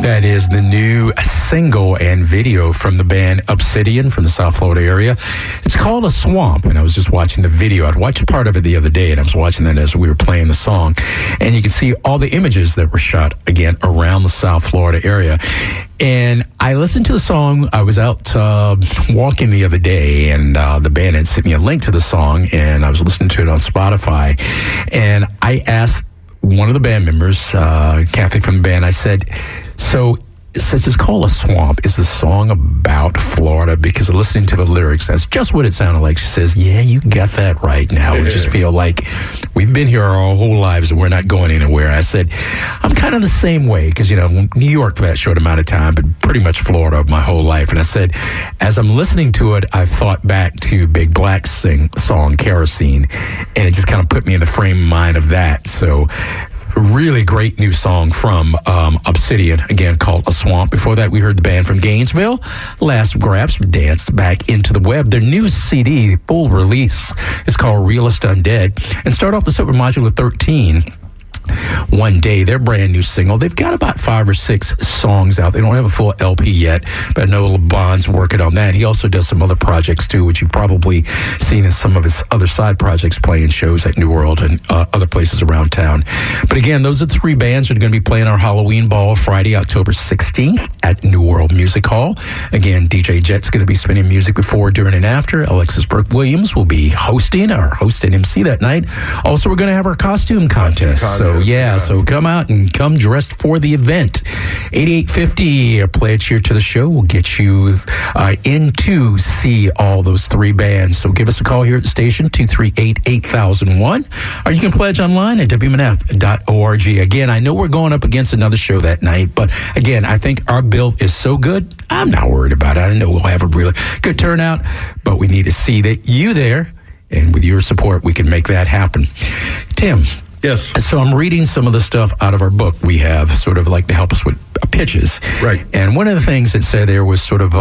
That is the new single and video from the band Obsidian from the South Florida area. It's called A Swamp, and I was just watching the video. I'd watched part of it the other day, and I was watching that as we were playing the song. And you can see all the images that were shot, again, around the South Florida area. And I listened to the song. I was out walking the other day, and the band had sent me a link to the song, and I was listening to it on Spotify. And I asked one of the band members, Kathy from the band, I said, so since it's called A Swamp, is the song about Florida? Because listening to the lyrics, that's just what it sounded like. She says, yeah, you got that right now. We just feel like we've been here our whole lives and we're not going anywhere. I said, I'm kind of the same way because, you know, New York for that short amount of time, but pretty much Florida my whole life. And I said, as I'm listening to it, I thought back to Big Black's song, Kerosene, and it just kind of put me in the frame of mind of that. So really great new song from Obsidian, again, called A Swamp. Before that, we heard the band from Gainesville, Last Grasp, danced back into the web. Their new CD, full release, is called Realist Undead. And start off the set with Modular 13. One Day, their brand new single. They've got about 5 or 6 songs out. They don't have a full LP yet, but I know LeBon's working on that. He also does some other projects too, which you've probably seen in some of his other side projects, playing shows at New World and other places around town. But again, those are the 3 bands that are going to be playing our Halloween Ball Friday, October 16th at New World Music Hall. Again, DJ Jet's going to be spinning music before, during, and after. Alexis Burke Williams will be hosting, our host and MC that night. Also, we're going to have our costume contest. So come out and come dressed for the event. 8850, a pledge here to the show will get you in to see all those 3 bands. So give us a call here at the station, 238-8001, or you can pledge online at WMNF.org. Again, I know we're going up against another show that night, but again, I think our bill is so good, I'm not worried about it. I know we'll have a really good turnout, but we need to see that you there, and with your support, we can make that happen. Tim. Yes. So I'm reading some of the stuff out of our book we have, sort of like to help us with pitches. Right. And one of the things that said there was sort of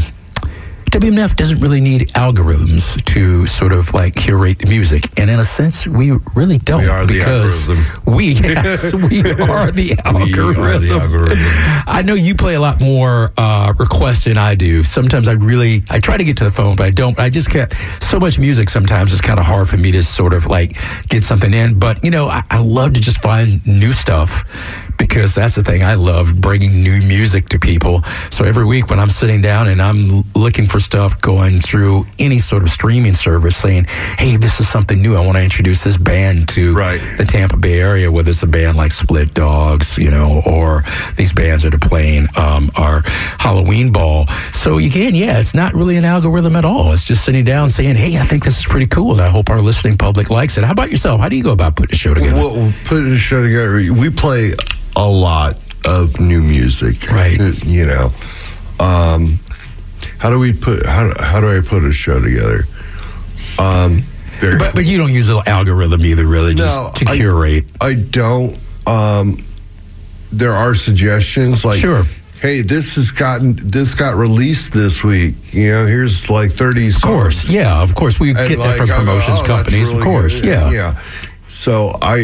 WMNF doesn't really need algorithms to sort of like curate the music. And in a sense, we really don't. We are the algorithm. We are the algorithm. We are the algorithm. I know you play a lot more requests than I do. Sometimes I try to get to the phone, but I don't. I just can't. So much music sometimes it's kind of hard for me to sort of like get something in. But, you know, I love to just find new stuff, because that's the thing. I love bringing new music to people. So every week when I'm sitting down and I'm looking for stuff, going through any sort of streaming service, saying, hey, this is something new. I want to introduce this band to the Tampa Bay area, whether it's a band like Split Dogs, you know, or these bands that are playing our Halloween Ball. So again, it's not really an algorithm at all. It's just sitting down saying, hey, I think this is pretty cool, and I hope our listening public likes it. How about yourself? How do you go about putting a show together? Well, putting a show together, we play a lot of new music, right? You know, how do I put a show together? But you don't use an algorithm either, really, just to curate. I don't. There are suggestions like, hey, this got released this week. You know, here's like 30 songs. Of course, we get that from promotions companies, really of course, good. Yeah. So